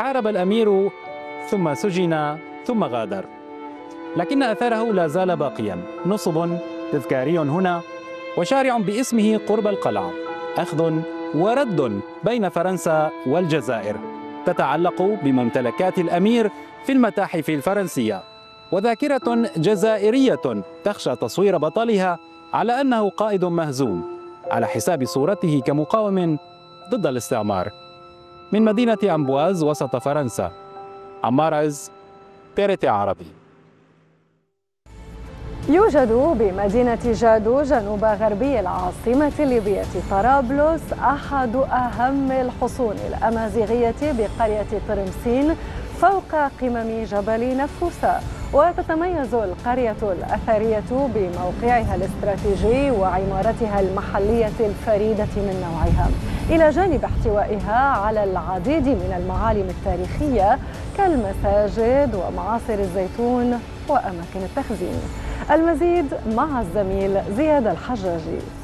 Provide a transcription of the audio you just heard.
حارب الأمير ثم سجن ثم غادر، لكن أثره لا زال باقيا. نصب تذكاري هنا وشارع باسمه قرب القلعة، أخذ ورد بين فرنسا والجزائر، تتعلق بممتلكات الأمير في المتاحف الفرنسية، وذاكرة جزائرية تخشى تصوير بطلها على أنه قائد مهزوم على حساب صورته كمقاوم ضد الاستعمار. من مدينة أمبواز وسط فرنسا، عمار عز، TRT عربي. يوجد بمدينة جادو جنوب غربي العاصمة الليبية طرابلس أحد أهم الحصون الأمازيغية بقرية طرمسين فوق قمم جبل نفوسا، وتتميز القرية الأثرية بموقعها الاستراتيجي وعمارتها المحلية الفريدة من نوعها، إلى جانب احتوائها على العديد من المعالم التاريخية كالمساجد ومعاصر الزيتون وأماكن التخزين. المزيد مع الزميل زياد الحجاجي.